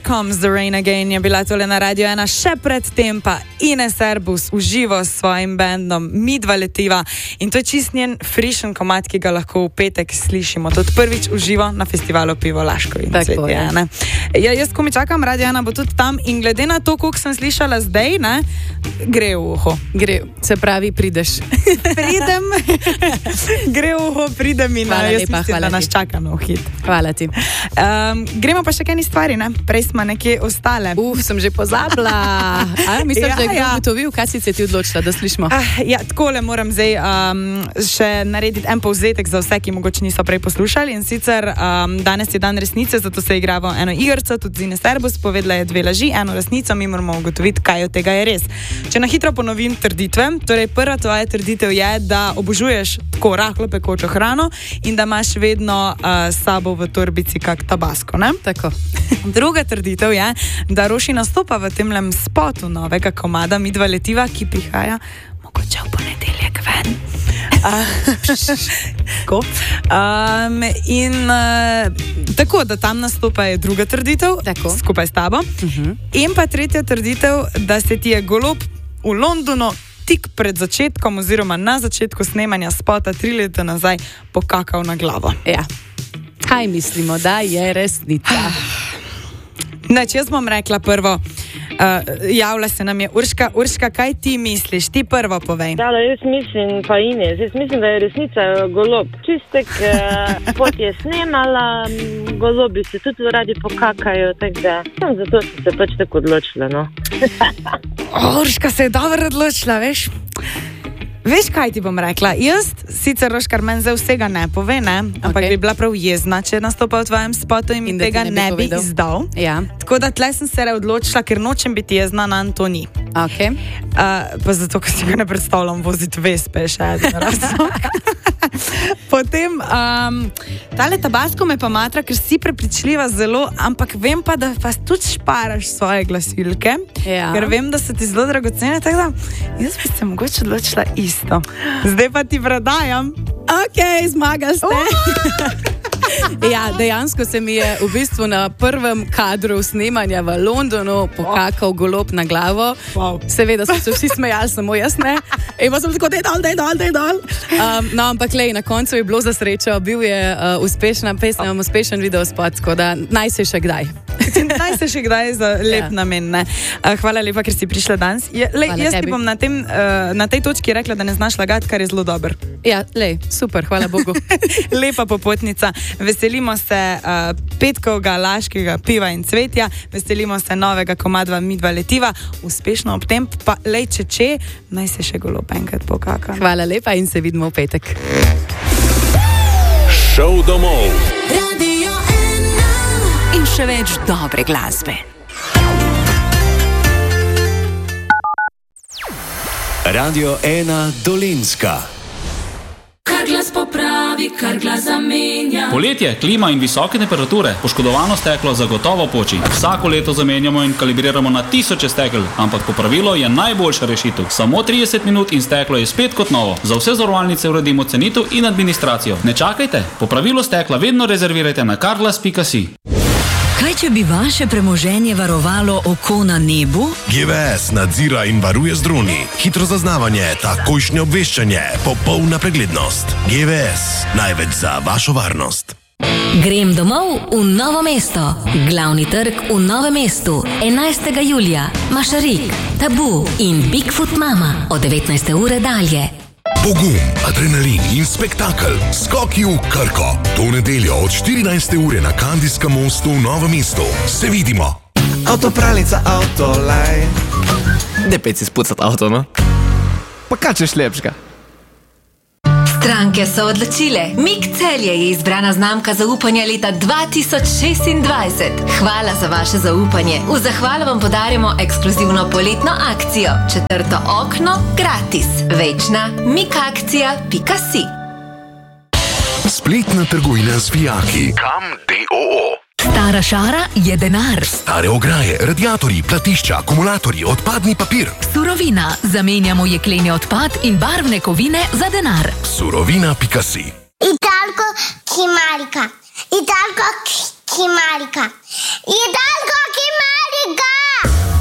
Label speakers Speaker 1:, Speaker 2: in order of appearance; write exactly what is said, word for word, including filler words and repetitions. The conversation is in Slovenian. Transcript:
Speaker 1: Comes the Rain Again je bila tole na Radio ena, še pred tem pa Ines Erbus uživo s svojim bandom Midva letiva in to je čist njen frišen komad, ki ga lahko v petek slišimo. Tudi prvič uživo na festivalu Pivo Laškovi.
Speaker 2: Tako je.
Speaker 1: Ne? Ja, jaz, ko mi čakam, Radio ena bo tudi tam in glede na to, koliko sem slišala zdaj, ne, gre v uho.
Speaker 2: Gre, se pravi, prideš.
Speaker 1: Pridem, gre v uho, pridem in
Speaker 2: hvala
Speaker 1: jaz
Speaker 2: lepa,
Speaker 1: mislim,
Speaker 2: hvala
Speaker 1: da nas
Speaker 2: ti.
Speaker 1: čaka nov hit.
Speaker 2: Hvala ti.
Speaker 1: Um, gremo pa še kaj ni stvari, ne? Prej smo nekje ostale.
Speaker 2: Uf, sem že pozabila. A, misliš,
Speaker 1: Ja,
Speaker 2: da je kdo
Speaker 1: ja.
Speaker 2: ugotovil, kaj si se ti odločila, da slišimo?
Speaker 1: Ah, ja, takole moram zdaj um, še narediti en povzetek za vse, ki mogoče niso prej poslušali. In sicer um, danes je dan resnice, zato se igramo eno igrco, tudi Ines Erbus povedala je dve laži, eno resnico, mi moramo ugotoviti, kaj od tega je res. Če na hitro ponovim trditve, torej prva tvoja trditev je, da obožuješ tako rahlo pekočo hrano in da imaš vedno uh, s sabo v torbici kak tabasko, ne?
Speaker 2: Tako.
Speaker 1: Druga trditev je, da Roši nastopa v temlem spotu novega komada Midva letiva, ki prihaja mogoče v ponedeljek ven. Tako. Um, in uh, tako, da tam nastopa je druga trditev,
Speaker 2: Tako.
Speaker 1: skupaj s tabo.
Speaker 2: Uh-huh.
Speaker 1: In pa tretja trditev, da se ti je golob v Londonu tik pred začetkom oziroma na začetku snemanja spota tri leta nazaj pokakal na glavo.
Speaker 2: Ja. Kaj mislimo, da je resnica?
Speaker 1: Neč, jaz bom rekla prvo. Uh, javlja se nam je Urška. Urška, kaj ti misliš? Ti prvo povej.
Speaker 3: Da, da, jaz mislim, pa Ines, jaz mislim, da je resnica golob. Čistek uh, pot je snemala, m, golobi se tudi radi pokakajo, tako da sem zato sem se pač tako odločila, no.
Speaker 1: Urška se je dobro odločila, veš? Veš, kaj ti bom rekla? Jaz, sicer Roškar meni zdaj vsega ne pove, ne? Ampak
Speaker 2: Okay.
Speaker 1: bi bila prav jezna, če nastopa v tvojem spotu in mi
Speaker 2: In da ti
Speaker 1: tega
Speaker 2: ne bi
Speaker 1: ne bi
Speaker 2: povedal.
Speaker 1: izdal.
Speaker 2: Ja,
Speaker 1: Tako da tle sem se odločila, ker nočem biti jezna na Antoni.
Speaker 2: ok.
Speaker 1: Uh, pa zato, ker si ga ne predstavljam voziti vespe, še en razlog. Potem, um, tale tabasko me pa matra, ker si prepričljiva zelo, ampak vem pa, da pa tudi šparaš svoje glasilke,
Speaker 2: Ja.
Speaker 1: ker vem, da so ti zelo dragocene, tako da jaz bi se mogoče odločila isto. Zdaj pa ti predajam.
Speaker 2: Ok, zmagali ste. Ja, dejansko se mi je v bistvu na prvem kadru snemanja v Londonu pokakal golob na glavo.
Speaker 1: Wow.
Speaker 2: Seveda so se vsi smejali, samo jaz ne. In pa sem tako, dej dol, dej dol, dej dol. Um, no, ampak lej, na koncu je bilo za srečo, bil je uh, uspešna pesem, uspešen videospot, tako da naj se še kdaj.
Speaker 1: Naj se še kdaj za lep
Speaker 2: Ja.
Speaker 1: namen. Ne? Uh, hvala lepa, ker si prišla danes. Je, lej,
Speaker 2: Hvala
Speaker 1: jaz ti
Speaker 2: tebi.
Speaker 1: bom na, tem, uh, na tej točki rekla, da ne znaš lagati, kar je zelo dobro.
Speaker 2: Ja, lej, super, hvala Bogu.
Speaker 1: Lepa popotnica. Veselimo se uh, petkovega laškega piva in cvetja, veselimo se novega komadva Midva letiva, uspešno ob tem, pa lej, če če, naj se še golob enkrat pokaka.
Speaker 2: Hvala lepa in se vidimo v petek.
Speaker 4: Šov domov.
Speaker 5: Radio ena. In še več dobre glasbe.
Speaker 4: Radio ena Dolenjska.
Speaker 5: Kar glas popravi, kar glas zamenja.
Speaker 6: Poletje, klima in visoke temperature, poškodovano steklo zagotovo poči. Vsako leto zamenjamo in kalibriramo na tisoče stekel, ampak popravilo je najboljša rešitev. Samo trideset minut in steklo je spet kot novo. Za vse zavarovalnice uredimo cenitev in administracijo. Ne čakajte, popravilo stekla vedno rezervirajte na carglass pika si.
Speaker 7: Kaj, če bi vaše premoženje varovalo oko na nebu?
Speaker 8: G V S nadzira in varuje z droni. Hitro zaznavanje, takojšnje obveščanje, popolna preglednost. G V S, največ za vašo varnost.
Speaker 7: Grem domov v Novo mesto. Glavni trg v Novem mestu. enajstega julija. Mašarik, Tabu in Bigfoot Mama od devetnajste ure dalje.
Speaker 8: Pogum, adrenalin in spektakel. Skoki v Krko. To nedeljo od štirinajste ure na Kandijskem mostu v Novem mestu. Se vidimo.
Speaker 9: Avtopralnica, avtolaj.
Speaker 10: Ne pet si spucat avto, no? Pa kaj češ lepšega?
Speaker 11: Stranke so odločile. Mik Celje je izbrana znamka zaupanja leta dva tisoč šestindvajset. Hvala za vaše zaupanje. V zahvalo vam podarjamo ekskluzivno poletno akcijo. Četrto okno gratis. Večna mikakcija pika si.
Speaker 8: Spletna trgovina z vijaki. Kam D O O.
Speaker 7: Stara šara je denar.
Speaker 8: Stare ograje, radiatorji, platišča, akumulatorji, odpadni papir.
Speaker 7: Surovina. Zamenjamo jekleni odpad in barvne kovine za denar.
Speaker 8: Surovina pika si.
Speaker 12: Italko Kimarika. Italko Kimarika. Italko